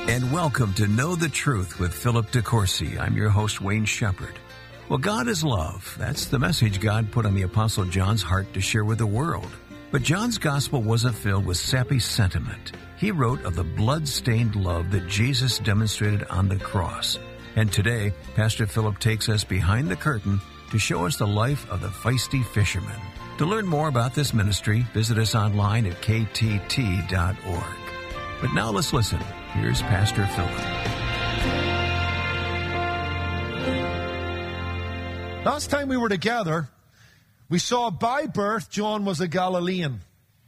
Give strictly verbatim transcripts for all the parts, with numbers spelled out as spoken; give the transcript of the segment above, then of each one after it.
And welcome to Know the Truth with Philip DeCourcy. I'm your host, Wayne Shepherd. Well, God is love. That's the message God put on the Apostle John's heart to share with the world. But John's gospel wasn't filled with sappy sentiment. He wrote of the blood-stained love that Jesus demonstrated on the cross. And today, Pastor Philip takes us behind the curtain to show us the life of the feisty fisherman. To learn more about this ministry, visit us online at k t t dot org. But now let's listen. Here's Pastor Philip. Last time we were together, we saw by birth John was a Galilean,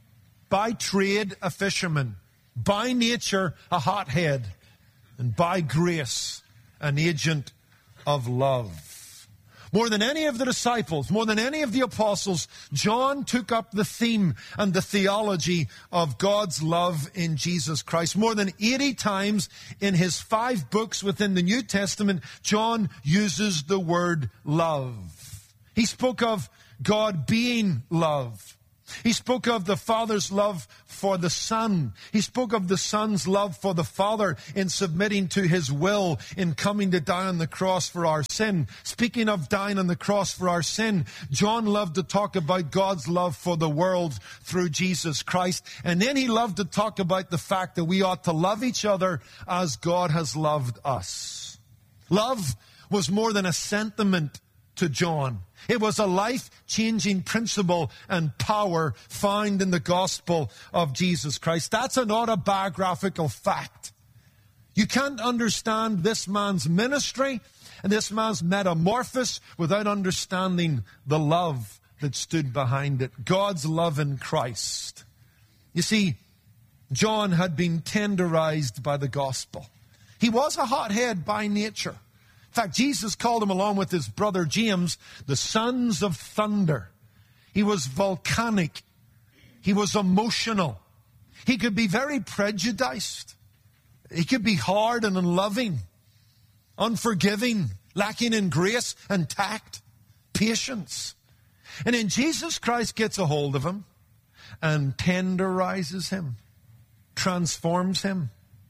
by trade a fisherman, by nature a hothead, and by grace an agent of love. More than any of the disciples, more than any of the apostles, John took up the theme and the theology of God's love in Jesus Christ. More than eighty times in his five books within the New Testament, John uses the word love. He spoke of God being love. He spoke of the Father's love for the Son. He spoke of the Son's love for the Father in submitting to His will, in coming to die on the cross for our sin. Speaking of dying on the cross for our sin, John loved to talk about God's love for the world through Jesus Christ. And then he loved to talk about the fact that we ought to love each other as God has loved us. Love was more than a sentiment to John. It was a life-changing principle and power found in the gospel of Jesus Christ. That's an autobiographical fact. You can't understand this man's ministry and this man's metamorphosis without understanding the love that stood behind it. God's love in Christ. You see, John had been tenderized by the gospel. He was a hothead by nature. In fact, Jesus called him, along with his brother James, the sons of thunder. He was volcanic. He was emotional. He could be very prejudiced. He could be hard and unloving, unforgiving, lacking in grace and tact, patience. And then Jesus Christ gets a hold of him and tenderizes him, transforms him.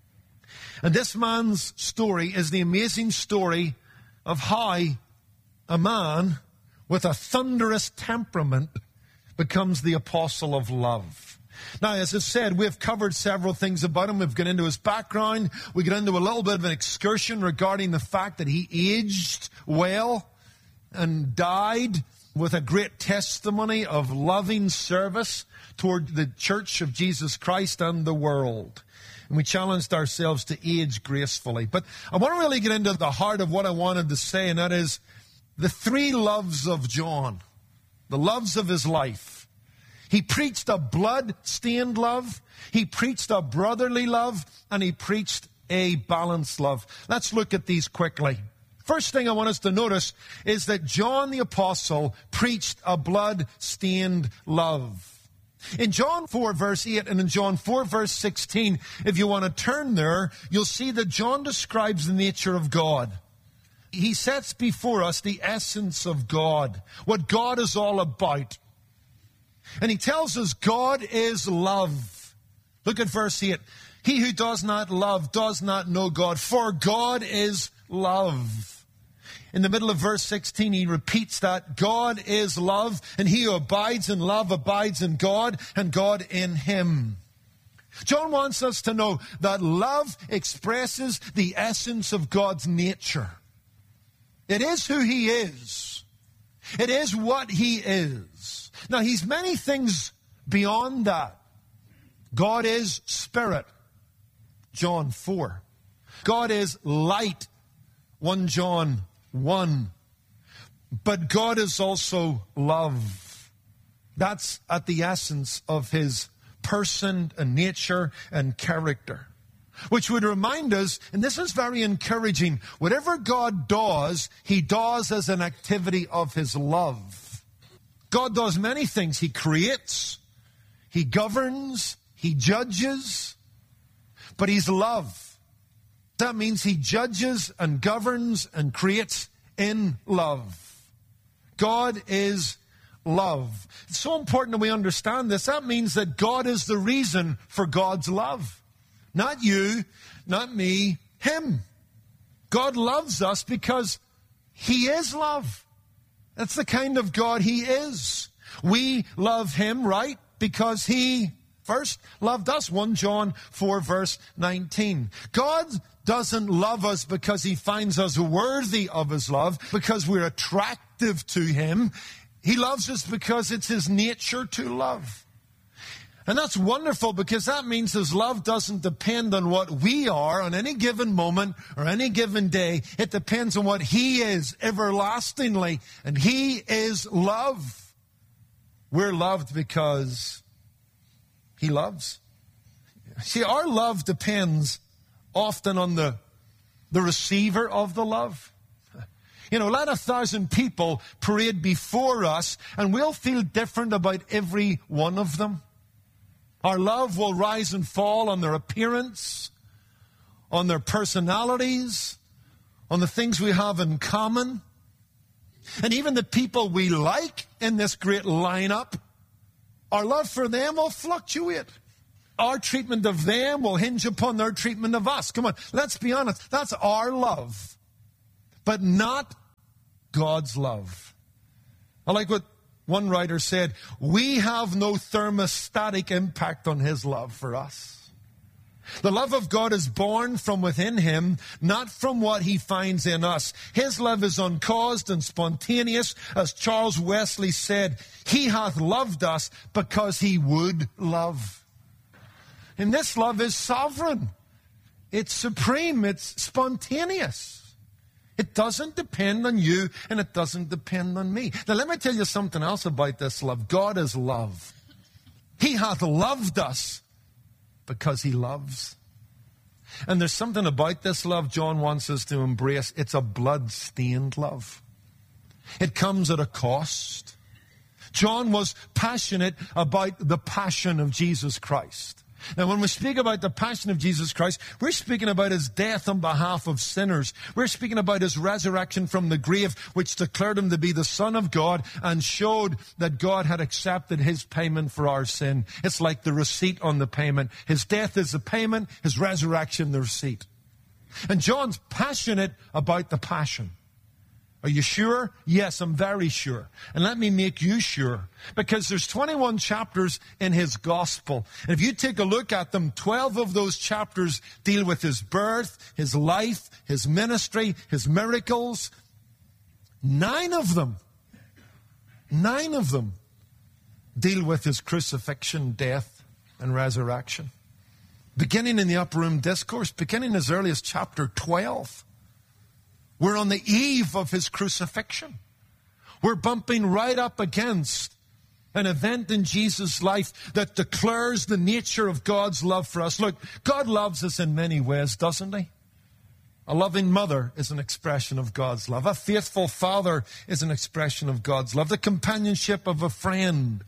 And this man's story is the amazing story of how a man with a thunderous temperament becomes the apostle of love. Now, as I said, we've covered several things about him. We've got into his background. We got into a little bit of an excursion regarding the fact that he aged well and died with a great testimony of loving service toward the church of Jesus Christ and the world. And we challenged ourselves to age gracefully. But I want to really get into the heart of what I wanted to say, and that is the three loves of John, the loves of his life. He preached a blood-stained love, he preached a brotherly love, and he preached a balanced love. Let's look at these quickly. First thing I want us to notice is that John the Apostle preached a blood-stained love. In John four, verse eight, and in John four, verse sixteen, if you want to turn there, you'll see that John describes the nature of God. He sets before us the essence of God, what God is all about. And he tells us God is love. Look at verse eight. He who does not love does not know God, for God is love. In the middle of verse sixteen, he repeats that God is love, and he who abides in love abides in God, and God in him. John wants us to know that love expresses the essence of God's nature. It is who he is. It is what he is. Now, he's many things beyond that. God is spirit, John four. God is light, First John one. But God is also love. That's at the essence of his person and nature and character. Which would remind us, and this is very encouraging, whatever God does, he does as an activity of his love. God does many things. He creates, he governs, he judges, but he's love. That means he judges and governs and creates in love. God is love. It's so important that we understand this. That means that God is the reason for God's love. Not you, not me, him. God loves us because he is love. That's the kind of God he is. We love him, right? Because he first loved us. First John four, verse nineteen. God doesn't love us because he finds us worthy of his love, because we're attractive to him. He loves us because it's his nature to love. And that's wonderful, because that means his love doesn't depend on what we are on any given moment or any given day. It depends on what he is everlastingly. And he is love. We're loved because he loves. See, our love depends often on the, the receiver of the love. You know, let a thousand people parade before us, and we'll feel different about every one of them. Our love will rise and fall on their appearance, on their personalities, on the things we have in common. And even the people we like in this great lineup, our love for them will fluctuate. Our treatment of them will hinge upon their treatment of us. Come on, let's be honest. That's our love, but not God's love. I like what one writer said: we have no thermostatic impact on his love for us. The love of God is born from within him, not from what he finds in us. His love is uncaused and spontaneous. As Charles Wesley said, he hath loved us because he would love. And this love is sovereign. It's supreme. It's spontaneous. It doesn't depend on you, and it doesn't depend on me. Now, let me tell you something else about this love. God is love. He hath loved us because he loves. And there's something about this love John wants us to embrace. It's a blood-stained love. It comes at a cost. John was passionate about the passion of Jesus Christ. Now, when we speak about the passion of Jesus Christ, we're speaking about his death on behalf of sinners. We're speaking about his resurrection from the grave, which declared him to be the Son of God and showed that God had accepted his payment for our sin. It's like the receipt on the payment. His death is the payment, his resurrection the receipt. And John's passionate about the passion. Are you sure? Yes, I'm very sure. And let me make you sure. Because there's twenty-one chapters in his gospel. And if you take a look at them, twelve of those chapters deal with his birth, his life, his ministry, his miracles. Nine of them, nine of them deal with his crucifixion, death, and resurrection. Beginning in the Upper Room Discourse, beginning as early as chapter twelve. We're on the eve of his crucifixion. We're bumping right up against an event in Jesus' life that declares the nature of God's love for us. Look, God loves us in many ways, doesn't he? A loving mother is an expression of God's love. A faithful father is an expression of God's love. The companionship of a friend.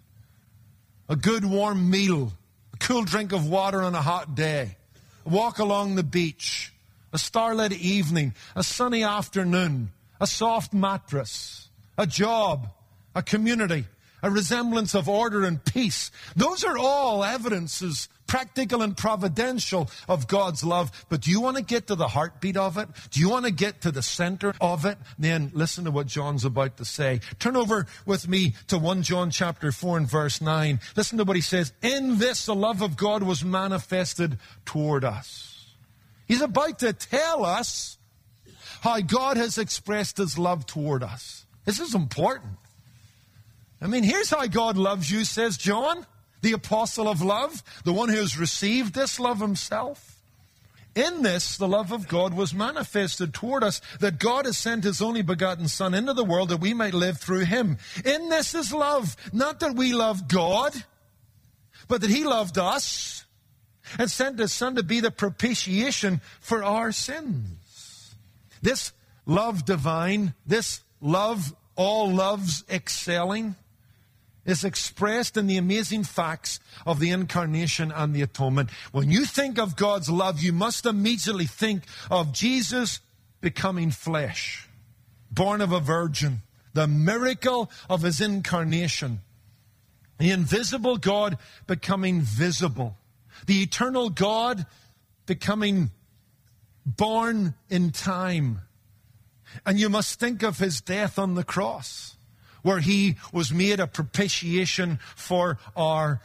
A good warm meal. A cool drink of water on a hot day. A walk along the beach. A starlit evening, a sunny afternoon, a soft mattress, a job, a community, a resemblance of order and peace. Those are all evidences, practical and providential, of God's love. But do you want to get to the heartbeat of it? Do you want to get to the center of it? Then listen to what John's about to say. Turn over with me to First John chapter four and verse nine. Listen to what he says. In this the love of God was manifested toward us. He's about to tell us how God has expressed his love toward us. This is important. I mean, here's how God loves you, says John, the apostle of love, the one who has received this love himself. In this, the love of God was manifested toward us, that God has sent his only begotten Son into the world that we might live through him. In this is love, not that we loved God, but that he loved us and sent his Son to be the propitiation for our sins. This love divine, this love, all loves excelling, is expressed in the amazing facts of the incarnation and the atonement. When you think of God's love, you must immediately think of Jesus becoming flesh, born of a virgin, the miracle of his incarnation, the invisible God becoming visible. The eternal God becoming born in time. And you must think of his death on the cross, where he was made a propitiation for our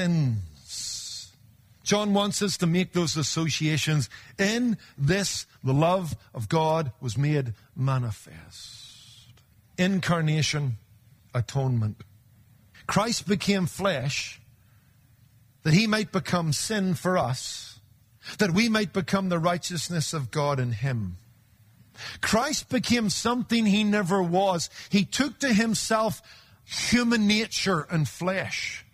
sins. John wants us to make those associations. In this, the love of God was made manifest. Incarnation, atonement. Christ became flesh that he might become sin for us, that we might become the righteousness of God in him. Christ became something he never was. He took to himself human nature and flesh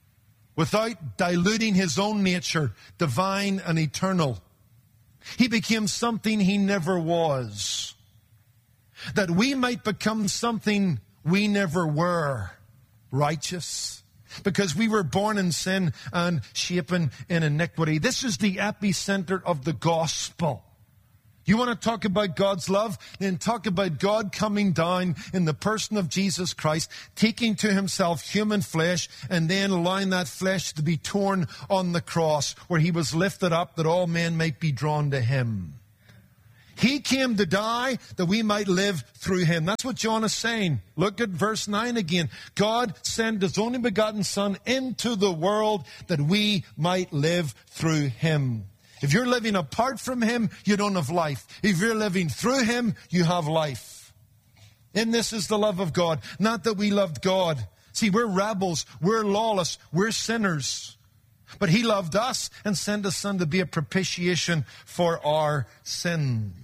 without diluting his own nature, divine and eternal. He became something he never was, that we might become something we never were, righteous. Because we were born in sin and shapen in iniquity. This is the epicenter of the gospel. You want to talk about God's love? Then talk about God coming down in the person of Jesus Christ, taking to himself human flesh, and then allowing that flesh to be torn on the cross, where he was lifted up that all men might be drawn to him. He came to die that we might live through him. That's what John is saying. Look at verse nine again. God sent his only begotten Son into the world that we might live through him. If you're living apart from him, you don't have life. If you're living through him, you have life. And this is the love of God. Not that we loved God. See, we're rebels. We're lawless. We're sinners. But he loved us and sent his Son to be a propitiation for our sins.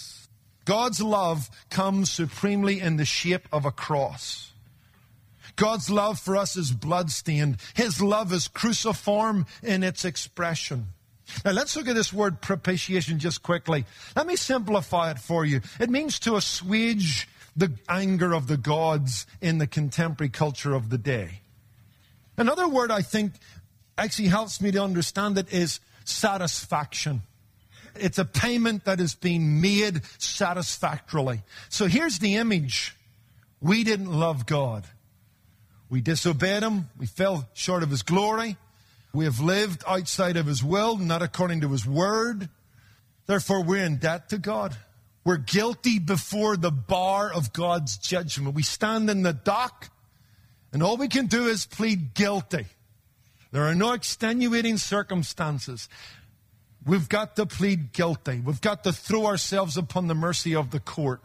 God's love comes supremely in the shape of a cross. God's love for us is bloodstained. His love is cruciform in its expression. Now let's look at this word propitiation just quickly. Let me simplify it for you. It means to assuage the anger of the gods in the contemporary culture of the day. Another word I think actually helps me to understand it is satisfaction. It's a payment that is being made satisfactorily. So here's the image. We didn't love God. We disobeyed him. We fell short of his glory. We have lived outside of his will, not according to his word. Therefore, we're in debt to God. We're guilty before the bar of God's judgment. We stand in the dock, and all we can do is plead guilty. There are no extenuating circumstances. We've got to plead guilty. We've got to throw ourselves upon the mercy of the court.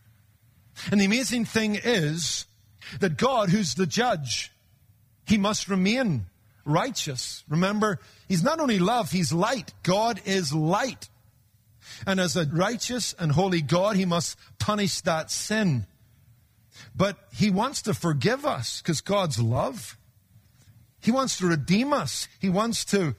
And the amazing thing is that God, who's the judge, he must remain righteous. Remember, he's not only love, he's light. God is light. And as a righteous and holy God, he must punish that sin. But he wants to forgive us because God's love. He wants to redeem us. He wants to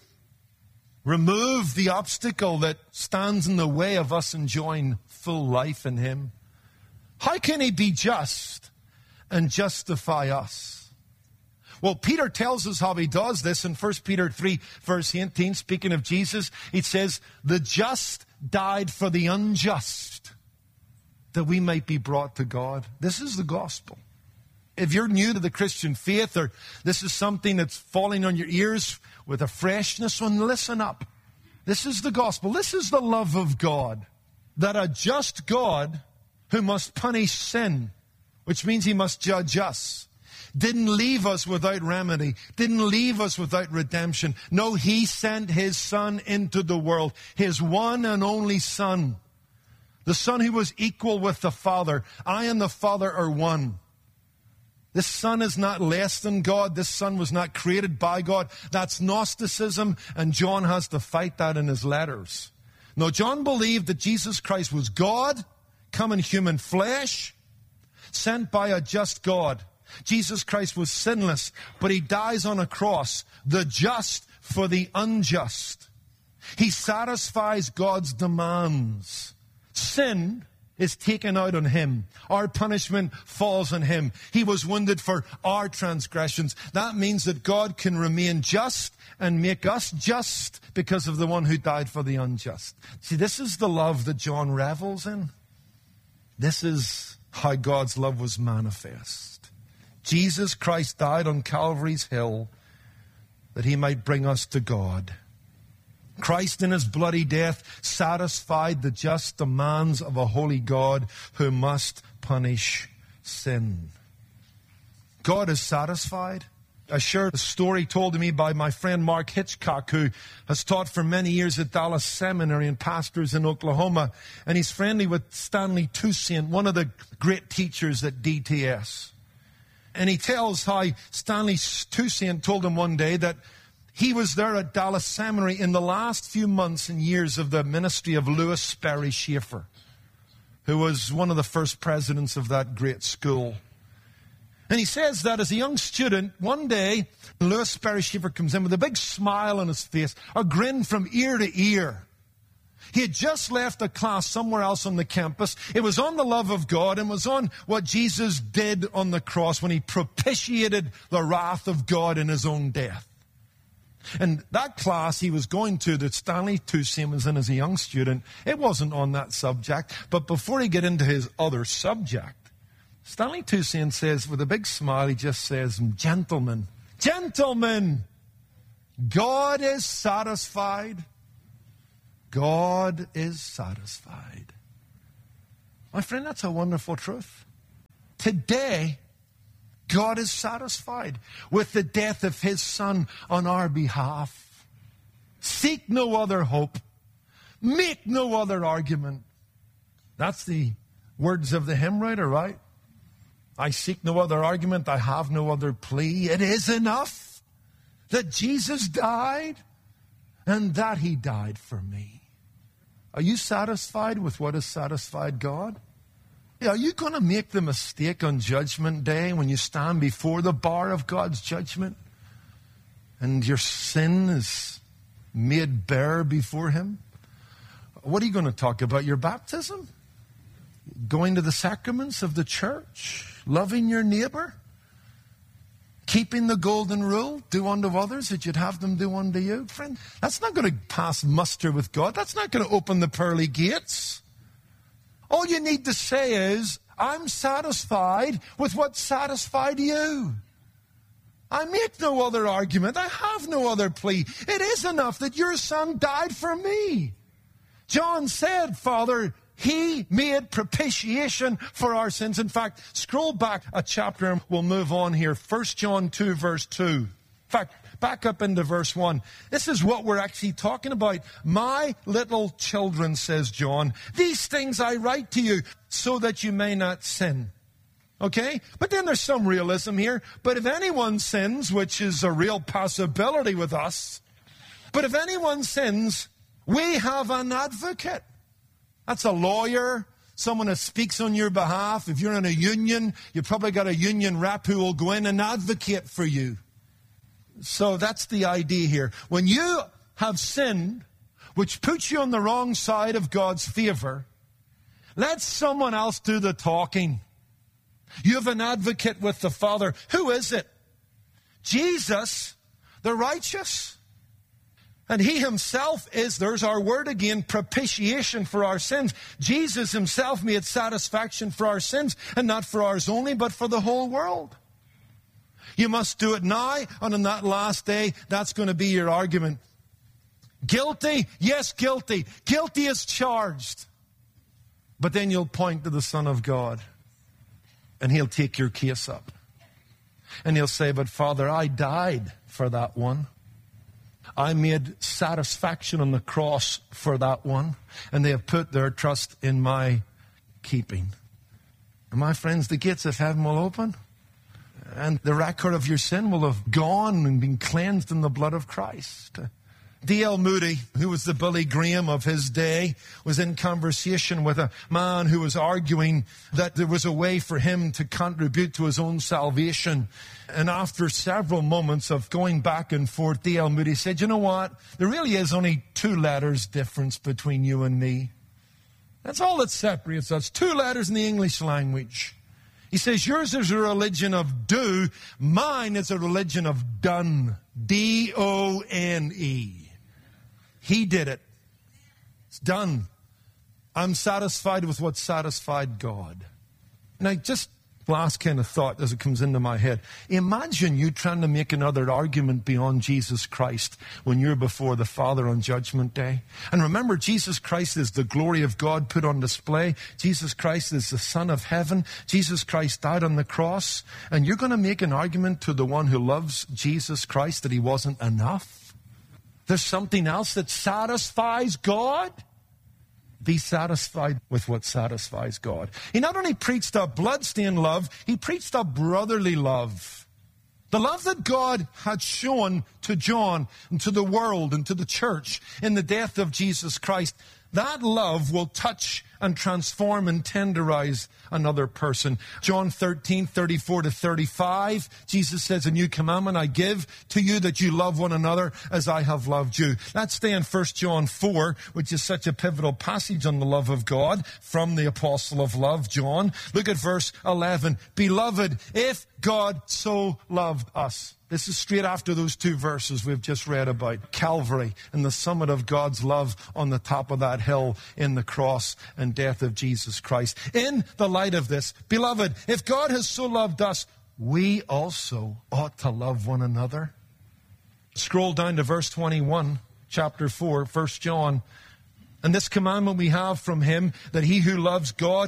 remove the obstacle that stands in the way of us enjoying full life in him. How can he be just and justify us? Well, Peter tells us how he does this in First Peter three, verse eighteen. Speaking of Jesus, he says, the just died for the unjust, that we might be brought to God. This is the gospel. If you're new to the Christian faith, or this is something that's falling on your ears with a freshness, well, listen up. This is the gospel. This is the love of God. That a just God who must punish sin, which means he must judge us, didn't leave us without remedy, didn't leave us without redemption. No, he sent his Son into the world, his one and only Son, the Son who was equal with the Father. I and the Father are one. This Son is not less than God. This Son was not created by God. That's Gnosticism, and John has to fight that in his letters. No, John believed that Jesus Christ was God, come in human flesh, sent by a just God. Jesus Christ was sinless, but he dies on a cross, the just for the unjust. He satisfies God's demands. Sin is taken out on him. Our punishment falls on him. He was wounded for our transgressions. That means that God can remain just and make us just because of the one who died for the unjust. See, this is the love that John revels in. This is how God's love was manifest. Jesus Christ died on Calvary's hill that he might bring us to God. Christ in his bloody death satisfied the just demands of a holy God who must punish sin. God is satisfied. I shared a story told to me by my friend Mark Hitchcock, who has taught for many years at Dallas Seminary and pastors in Oklahoma. And he's friendly with Stanley Toussaint, one of the great teachers at D T S. And he tells how Stanley Toussaint told him one day that he was there at Dallas Seminary in the last few months and years of the ministry of Lewis Sperry Chafer, who was one of the first presidents of that great school. And he says that as a young student, one day, Lewis Sperry Chafer comes in with a big smile on his face, a grin from ear to ear. He had just left a class somewhere else on the campus. It was on the love of God and was on what Jesus did on the cross when he propitiated the wrath of God in his own death. And that class he was going to, that Stanley Toussaint was in as a young student, it wasn't on that subject. But before he get into his other subject, Stanley Toussaint says, with a big smile, he just says, gentlemen, gentlemen, God is satisfied. God is satisfied. My friend, that's a wonderful truth. Today, God is satisfied with the death of his Son on our behalf. Seek no other hope. Make no other argument. That's the words of the hymn writer, right? I seek no other argument. I have no other plea. It is enough that Jesus died and that he died for me. Are you satisfied with what has satisfied God? Are you going to make the mistake on Judgment Day when you stand before the bar of God's judgment and your sin is made bare before him? What are you going to talk about? Your baptism? Going to the sacraments of the church? Loving your neighbor? Keeping the golden rule? Do unto others as you'd have them do unto you? Friend, that's not going to pass muster with God. That's not going to open the pearly gates. All you need to say is, I'm satisfied with what satisfied you. I make no other argument. I have no other plea. It is enough that your Son died for me. John said, Father, he made propitiation for our sins. In fact, scroll back a chapter and we'll move on here. First John two, verse two. In fact, back up into verse one. This is what we're actually talking about. My little children, says John, these things I write to you so that you may not sin. Okay? But then there's some realism here. But if anyone sins, which is a real possibility with us, but if anyone sins, we have an advocate. That's a lawyer, someone that speaks on your behalf. If you're in a union, you've probably got a union rep who will go in and advocate for you. So that's the idea here. When you have sinned, which puts you on the wrong side of God's favor, let someone else do the talking. You have an advocate with the Father. Who is it? Jesus, the righteous. And he himself is, there's our word again, propitiation for our sins. Jesus himself made satisfaction for our sins, and not for ours only, but for the whole world. You must do it now, and on that last day, that's going to be your argument. Guilty? Yes, guilty. Guilty as charged. But then you'll point to the Son of God, and he'll take your case up. And he'll say, but Father, I died for that one. I made satisfaction on the cross for that one, and they have put their trust in my keeping. And my friends, the gates of heaven will open, and the record of your sin will have gone and been cleansed in the blood of Christ. D L Moody, who was the Billy Graham of his day, was in conversation with a man who was arguing that there was a way for him to contribute to his own salvation. And after several moments of going back and forth, D L Moody said, you know what? There really is only two letters difference between you and me. That's all that separates us. Two letters in the English language. He says, yours is a religion of do. Mine is a religion of done. D O N E. He did it. It's done. I'm satisfied with what satisfied God. Now, just last kind of thought as it comes into my head. Imagine you trying to make another argument beyond Jesus Christ when you're before the Father on Judgment Day. And remember, Jesus Christ is the glory of God put on display. Jesus Christ is the Son of Heaven. Jesus Christ died on the cross. And you're going to make an argument to the one who loves Jesus Christ that he wasn't enough? There's something else that satisfies God? Be satisfied with what satisfies God. He not only preached a bloodstained love, he preached a brotherly love. The love that God had shown to John and to the world and to the church in the death of Jesus Christ. That love will touch and transform and tenderize another person. John thirteen, thirty-four to thirty-five, Jesus says, a new commandment I give to you, that you love one another as I have loved you. Let's stay in First John four, which is such a pivotal passage on the love of God from the apostle of love, John. Look at verse eleven. Beloved, if God so loved us. This is straight after those two verses we've just read about Calvary and the summit of God's love on the top of that hill in the cross and death of Jesus Christ. In the light of this, beloved, if God has so loved us, we also ought to love one another. Scroll down to verse twenty-one, chapter four, First John. And this commandment we have from him, that he who loves God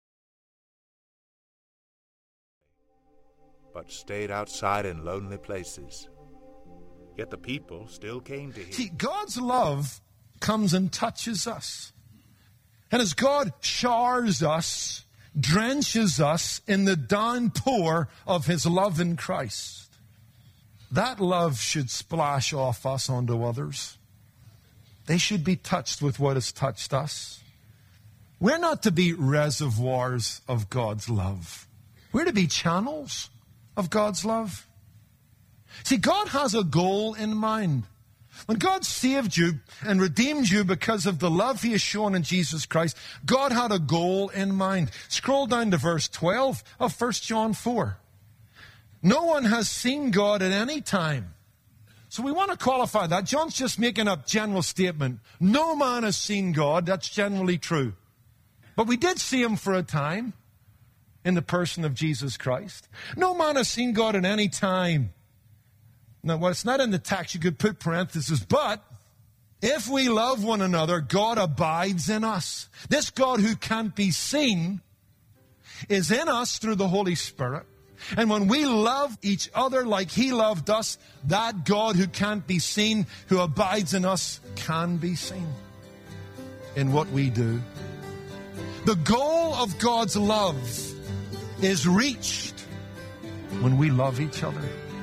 but stayed outside in lonely places. Yet the people still came to him. See, God's love comes and touches us. And as God showers us, drenches us in the downpour of his love in Christ, that love should splash off us onto others. They should be touched with what has touched us. We're not to be reservoirs of God's love. We're to be channels of God's love. See, God has a goal in mind. When God saved you and redeemed you because of the love he has shown in Jesus Christ, God had a goal in mind. Scroll down to verse twelve of First John four. No one has seen God at any time. So we want to qualify that. John's just making a general statement. No man has seen God. That's generally true. But we did see him for a time in the person of Jesus Christ. No man has seen God at any time. Now, well, it's not in the text. You could put parentheses, but if we love one another, God abides in us. This God who can't be seen is in us through the Holy Spirit. And when we love each other like he loved us, that God who can't be seen, who abides in us, can be seen in what we do. The goal of God's love is reached when we love each other.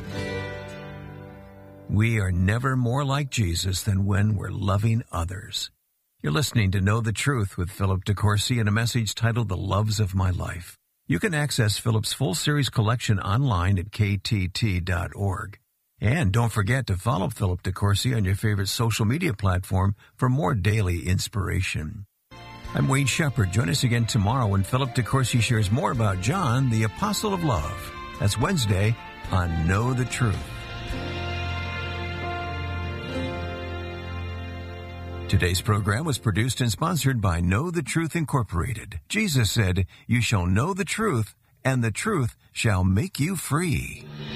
We are never more like Jesus than when we're loving others. You're listening to Know the Truth with Philip DeCourcy in a message titled The Loves of My Life. You can access Philip's full series collection online at k t t dot org. And don't forget to follow Philip DeCourcy on your favorite social media platform for more daily inspiration. I'm Wayne Shepherd. Join us again tomorrow when Philip DeCourcy shares more about John, the Apostle of Love. That's Wednesday on Know the Truth. Today's program was produced and sponsored by Know the Truth Incorporated. Jesus said, "You shall know the truth, and the truth shall make you free."